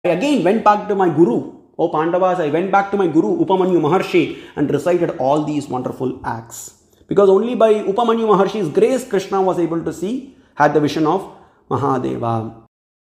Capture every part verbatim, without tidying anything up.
I again went back to my Guru, O Pandavas, I went back to my Guru, Upamanyu Maharshi, and recited all these wonderful acts. Because only by Upamanyu Maharshi's grace, Krishna was able to see, had the vision of Mahadeva.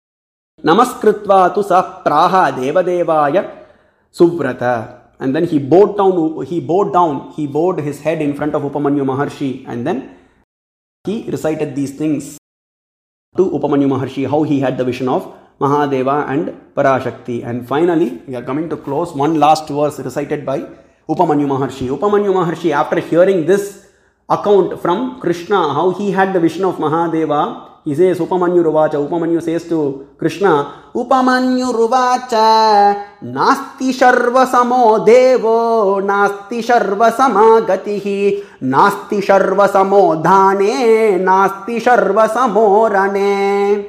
Namaskritva tu sa praha devadevaya suvrata. And then he bowed down, he bowed down, he bowed his head in front of Upamanyu Maharshi, and then he recited these things to Upamanyu Maharshi, how he had the vision of Mahadeva and Parashakti. And finally, we are coming to close. One last verse recited by Upamanyu Maharshi. Upamanyu Maharshi, after hearing this account from Krishna, how he had the vision of Mahadeva, he says, Upamanyu Ruvacha, Upamanyu says to Krishna, Upamanyu Ruvacha, Nasti Sharva Samo Devo, Nasti Sharva Samagatihi, Nasti Sharva Samo Dhane, Nasti Sharva Samo Rane.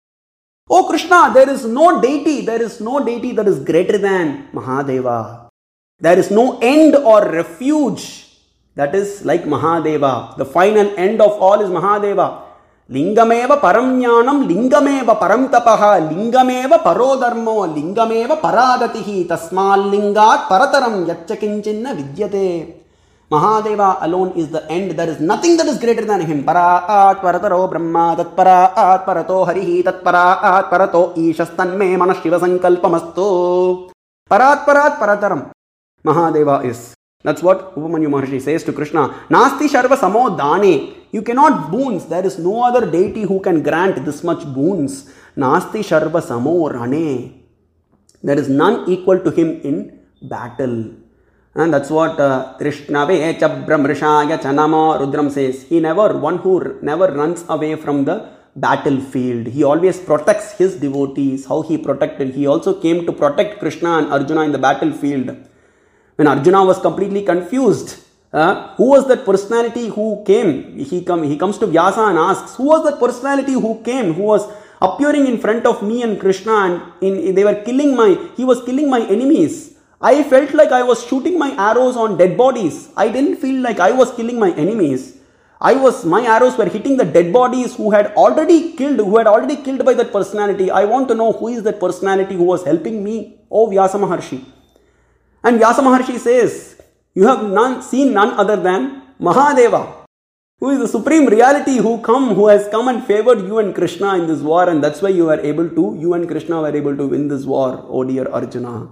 Oh Krishna, there is no deity, there is no deity that is greater than Mahadeva. There is no end or refuge that is like Mahadeva. The final end of all is Mahadeva. Lingameva paramjnanam, lingameva paramtapaha, lingameva parodharmo, lingameva paragatihi, tasmal lingat parataram yachchakinchinna vidyate. Mahadeva alone is the end. There is nothing that is greater than him. Paraat parataro brahma, tatparaat parato harihi, tatparaat parato ishastanme manashiva sankalpamastu. Parat parat parataram Mahadeva is. That's what Upamanyu Maharshi says to Krishna. Nasti sharva samo dane. You cannot boons. There is no other deity who can grant this much boons. Nasti sharva samo rane. There is none equal to him in battle. And that's what Trishnave Chabramrishaya Chanama Rudram says. He never, one who never runs away from the battlefield. He always protects his devotees. How he protected. He also came to protect Krishna and Arjuna in the battlefield. When Arjuna was completely confused, uh, who was that personality who came? He, come, he comes to Vyasa and asks, who was that personality who came, who was appearing in front of me and Krishna, and in, they were killing my, he was killing my enemies. I felt like I was shooting my arrows on dead bodies. I didn't feel like I was killing my enemies. I was, my arrows were hitting the dead bodies who had already killed, who had already killed by that personality. I want to know who is that personality who was helping me, O Vyasa Maharshi. And Vyasa Maharshi says, you have none, seen none other than Mahadeva, who is the supreme reality who come, who has come and favored you and Krishna in this war, and that's why you were able to, you and Krishna were able to win this war, O dear Arjuna.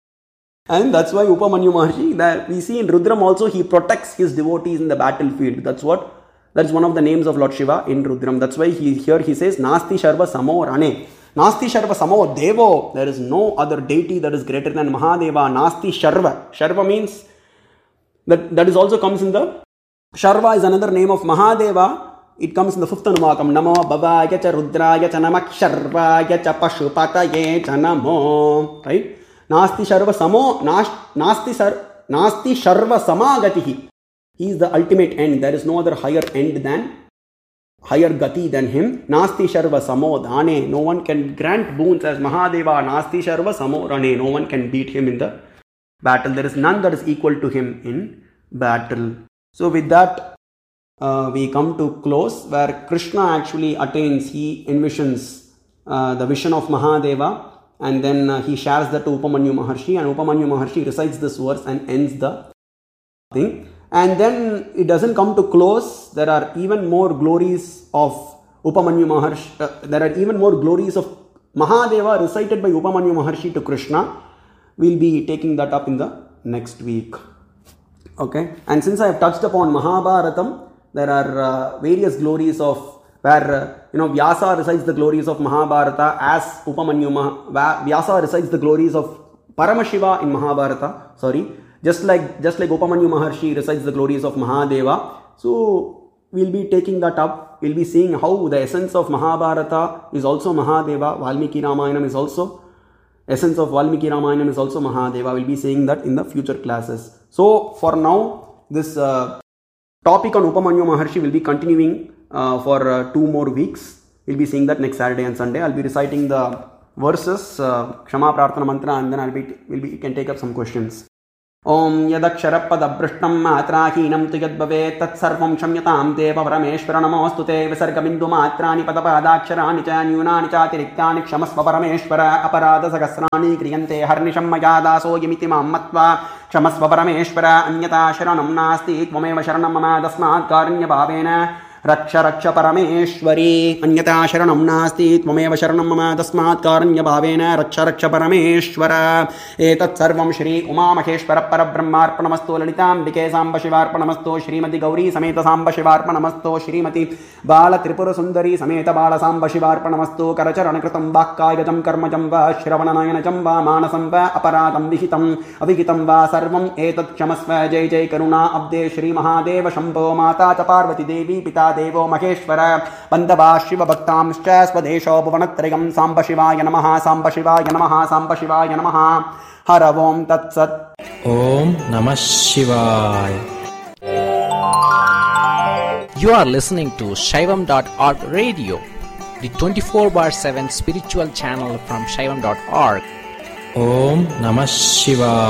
And that's why Upamanyu Maharshi, that we see in Rudram also, he protects his devotees in the battlefield. That's what, that's one of the names of Lord Shiva in Rudram. That's why he, here he says, Nasti Sharva Samo Rane. Nasti Sharva Samo Devo. There is no other deity that is greater than Mahadeva. Nasti Sharva. Sharva means, that, that is also comes in the, Sharva is another name of Mahadeva. It comes in the fifth Anumakam. Namo Bhavaya cha Rudraya cha Namak Sharvaya cha Pashupataye cha Namo. Right? Nasti Sharva Samo, Nasti, Sar, Nasti Sharva Samagatihi. He is the ultimate end. There is no other higher end than, higher gati than him. Nasti Sharva Samo Dhane. No one can grant boons as Mahadeva. Nasti Sharva Samo Rane. No one can beat him in the battle. There is none that is equal to him in battle. So with that, uh, we come to close, where Krishna actually attains, he envisions uh, the vision of Mahadeva. And then uh, he shares that to Upamanyu Maharshi, and Upamanyu Maharshi recites this verse and ends the thing. And then it doesn't come to close. There are even more glories of Upamanyu Maharshi. Uh, there are even more glories of Mahadeva recited by Upamanyu Maharshi to Krishna. We'll be taking that up in the next week. Okay. And since I have touched upon Mahabharatam, there are uh, various glories of where, uh, you know, Vyasa recites the glories of Mahabharata as Upamanyu Maha, Vyasa recites the glories of Paramashiva in Mahabharata, sorry, just like, just like Upamanyu Maharshi recites the glories of Mahadeva. So, we'll be taking that up, we'll be seeing how the essence of Mahabharata is also Mahadeva, Valmiki Ramayanam is also, essence of Valmiki Ramayanam is also Mahadeva. We'll be seeing that in the future classes. So, for now, this uh, topic on Upamanyu Maharshi will be continuing Uh, for uh, two more weeks. We'll be seeing that next Saturday and Sunday. I'll be reciting the verses, uh, Kshama Prarthana Mantra, and then I'll be, we'll be, you can take up some questions. ओम यदक्षरपदभ्रष्टं मात्राहीनं तु यद्भवेत् तत्सर्वं क्षम्यतां देव परमेश्वर नमोऽस्तु ते विसर्गबिन्दुमात्राणि पदपादाक्षराणि च न्यूनानि चातिरिक्तानि क्षमस्व परमेश्वर अपराधसहस्राणि क्रियन्ते हर्निशं मया दासोऽयमिति मां मत्वा क्षमस्व परमेश्वर अन्यथा शरणं नास्ति त्वमेव शरणं मम तस्मात् कारुण्यभावेन रक्ष रक्ष परमेश्वरी अन्यथा शरणं नास्ति त्वमेव शरणं मम तस्मात् कारुण्यभावेन रक्ष रक्ष परमेश्वर एतत् सर्वं श्री उमामहेश्वर परब्रह्मार्पणमस्तु ललिताम्बिके साम्ब शिवार्पणमस्तु श्रीमती गौरी समेत साम्ब शिवार्पणमस्तु श्रीमती बालत्रिपुरसुन्दरी समेत बालसाम्ब शिवार्पणमस्तु करचरणकृतं वाक्कायजं कर्मजं वा श्रवणनयनजं वा मानसं वा अपराधं विहितम् अविहितं वा सर्वम् एतत् क्षमस्व जय जय करुणा अब्दे श्रीमहादेव शम्भो माता च पार्वती देवी पिता देवो महेश्वर बन्धवा शिवभक्तांश्च स्वदेशो भुवनत्रयं साम्ब शिवाय नमः साम्ब शिवाय नमः साम्ब शिवाय नमः हर ओम तत्सत् ओम नमः शिवाय. You are listening to Shaivam dot org radio, the twenty-four bar seven spiritual channel from Shaivam dot org. Om Namah Shivaya.